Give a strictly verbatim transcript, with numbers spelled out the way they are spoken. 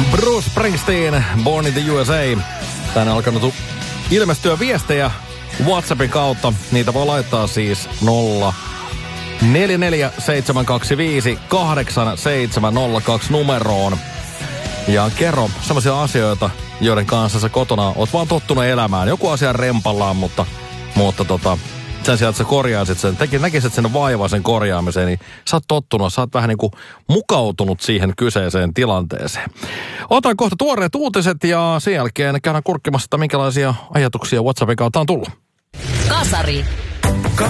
Bruce Springsteen, Born in the U S A. Tänne on alkanut ilmestyä viestejä WhatsAppin kautta. Niitä voi laittaa siis nolla neljä neljä seitsemän kaksi viisi kahdeksan seitsemän nolla kaksi numeroon. Ja kerro sellaisia asioita, joiden kanssa sä kotona oot vaan tottunut elämään. Joku asia rempallaan, mutta, mutta tota, sen sijaan, että sä korjaisit sen, tekin näkisit sen vaivaa sen korjaamiseen, niin sä oot tottunut, sä oot vähän niin kuin mukautunut siihen kyseiseen tilanteeseen. Otan kohta tuoreet uutiset ja sen jälkeen käydään kurkkimassa, että minkälaisia ajatuksia WhatsAppin kautta on tullut. Kasari.